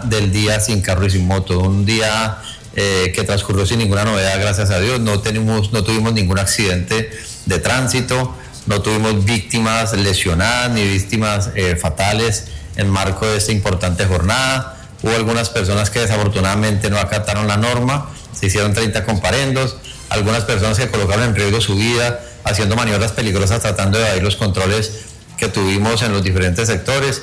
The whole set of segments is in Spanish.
del día sin carro y sin moto. Un día que transcurrió sin ninguna novedad, gracias a Dios. No tuvimos ningún accidente de tránsito, no tuvimos víctimas lesionadas ni víctimas fatales en marco de esta importante jornada. Hubo algunas personas que desafortunadamente no acataron la norma, se hicieron 30 comparendos, algunas personas que colocaron en riesgo su vida haciendo maniobras peligrosas tratando de evadir los controles que tuvimos en los diferentes sectores.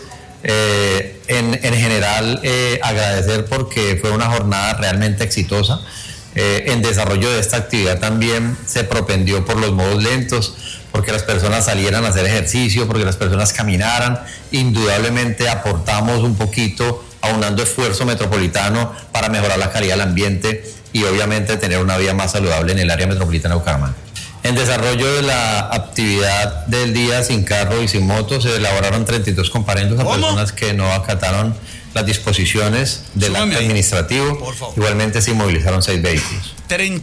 En general, agradecer porque fue una jornada realmente exitosa. En desarrollo de esta actividad también se propendió por los modos lentos, porque las personas salieran a hacer ejercicio, porque las personas caminaran. Indudablemente aportamos un poquito, aunando esfuerzo metropolitano para mejorar la calidad del ambiente y obviamente tener una vida más saludable en el área metropolitana de Bucaramanga. En desarrollo de la actividad del día sin carro y sin moto se elaboraron 32 comparendos a personas que no acataron las disposiciones del acto administrativo. Igualmente se inmovilizaron 6 vehículos.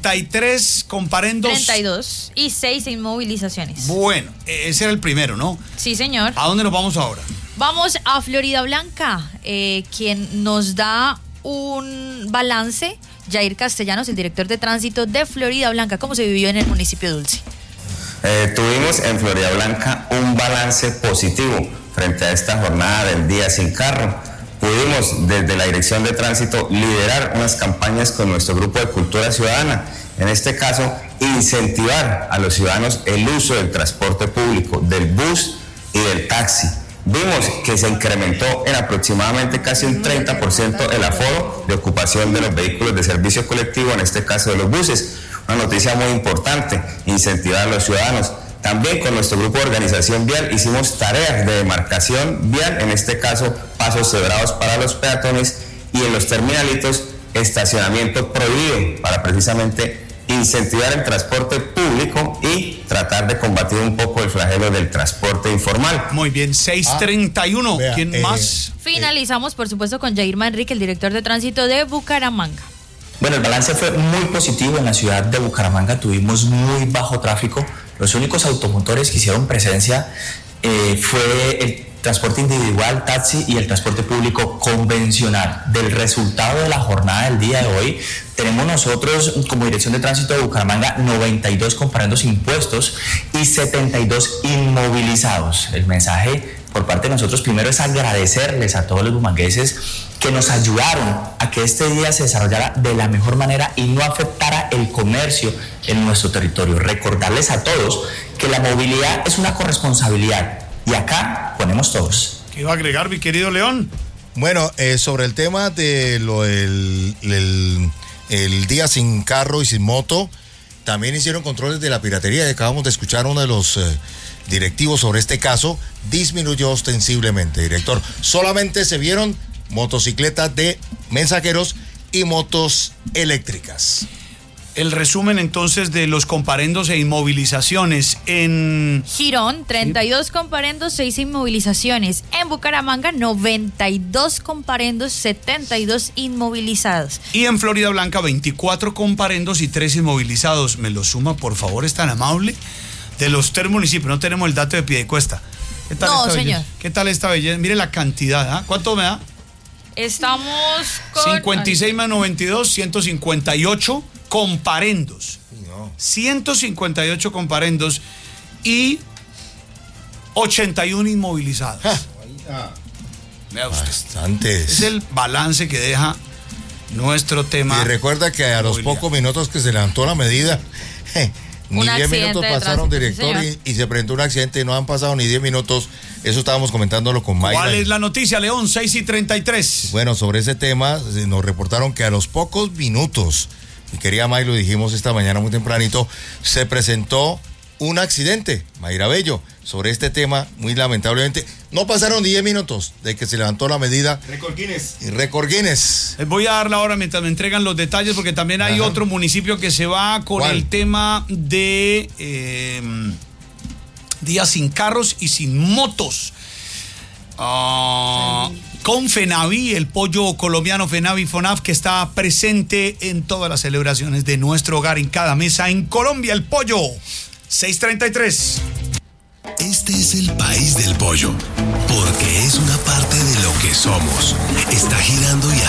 33 comparendos. 32 y 6 inmovilizaciones. Bueno, ese era el primero, ¿no? Sí, señor. ¿A dónde nos vamos ahora? Vamos a Florida Blanca, quien nos da un balance. Jair Castellanos, el director de tránsito de Florida Blanca, ¿cómo se vivió en el municipio Dulce? Tuvimos en Florida Blanca un balance positivo frente a esta jornada del día sin carro. Pudimos desde la Dirección de Tránsito liderar unas campañas con nuestro grupo de cultura ciudadana. En este caso, incentivar a los ciudadanos el uso del transporte público, del bus y del taxi. Vimos que se incrementó en aproximadamente casi un 30% el aforo de ocupación de los vehículos de servicio colectivo, en este caso de los buses. Una noticia muy importante, incentivar a los ciudadanos. También con nuestro grupo de organización vial hicimos tareas de demarcación vial, en este caso pasos cebrados para los peatones y en los terminalitos estacionamiento prohibido para precisamente incentivar el transporte público y tratar de combatir un poco el flagelo del transporte informal. Muy bien, 6:31. ¿Quién más? Finalizamos, por supuesto, con Jair Manrique, el director de tránsito de Bucaramanga. Bueno, el balance fue muy positivo en la ciudad de Bucaramanga. Tuvimos muy bajo tráfico. Los únicos automotores que hicieron presencia fue el transporte individual, taxi y el transporte público convencional. Del resultado de la jornada del día de hoy, tenemos nosotros como Dirección de Tránsito de Bucaramanga 92 comparendos impuestos y 72 inmovilizados. El mensaje por parte de nosotros primero es agradecerles a todos los bumangueses que nos ayudaron a que este día se desarrollara de la mejor manera y no afectara el comercio en nuestro territorio. Recordarles a todos que la movilidad es una corresponsabilidad y acá ponemos todos. ¿Qué iba a agregar, mi querido León? Bueno, sobre el tema de el día sin carro y sin moto, también hicieron controles de la piratería y acabamos de escuchar uno de los directivos sobre este caso. Disminuyó ostensiblemente, director. Solamente se vieron motocicletas de mensajeros y motos eléctricas. El resumen entonces de los comparendos e inmovilizaciones en Girón, 32 comparendos, 6 inmovilizaciones. En Bucaramanga, 92 comparendos, 72 inmovilizados. Y en Florida Blanca, 24 comparendos y 3 inmovilizados. ¿Me lo suma, por favor, es tan amable? De los 3 municipios, no tenemos el dato de Piedecuesta. ¿Qué tal no, esta señor. Belleza? ¿Qué tal esta belleza? Mire la cantidad, ¿eh? ¿Cuánto me da? Estamos con 56 más 92, 158 comparendos. No. 158 comparendos y 81 inmovilizados. Vea usted. Bastantes. Es el balance que deja nuestro tema. Y recuerda que a los pocos minutos que se levantó la medida, ni 10 minutos pasaron, director, y se presentó un accidente y no han pasado ni 10 minutos. Eso estábamos comentándolo con Mayra. ¿Cuál es la noticia, León? 6:33. Bueno, sobre ese tema nos reportaron que a los pocos minutos, mi querida May, lo dijimos esta mañana muy tempranito, se presentó un accidente, Mayra Bello, sobre este tema, muy lamentablemente. No pasaron 10 minutos de que se levantó la medida. Récord Guinness. Y récord Guinness. Les voy a dar la hora mientras me entregan los detalles, porque también hay otro municipio que se va con el tema de días sin carros y sin motos. Con FENAVI, el pollo colombiano FENAVI FONAF, que está presente en todas las celebraciones de nuestro hogar, en cada mesa en Colombia, el pollo. 6:33. Este es el país del pollo, porque es una parte de lo que somos. Está girando y